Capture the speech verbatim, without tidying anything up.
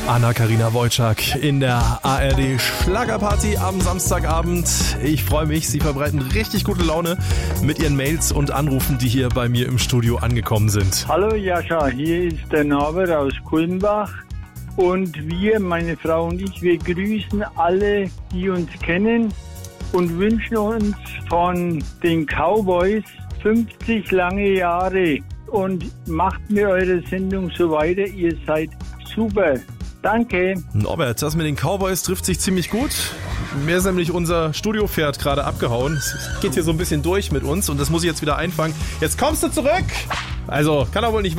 Anna-Karina Wojcik in der A R D Schlagerparty am Samstagabend. Ich freue mich, Sie verbreiten richtig gute Laune mit Ihren Mails und Anrufen, die hier bei mir im Studio angekommen sind. Hallo Jascha, hier ist der Norbert aus Kulmbach und wir, meine Frau und ich, wir grüßen alle, die uns kennen und wünschen uns von den Cowboys fünfzig lange Jahre und macht mir eure Sendung so weiter, ihr seid super. Danke. Norbert, das mit den Cowboys trifft sich ziemlich gut. Mir ist nämlich unser Studiopferd gerade abgehauen. Es geht hier so ein bisschen durch mit uns und das muss ich jetzt wieder einfangen. Jetzt kommst du zurück! Also, kann doch wohl nicht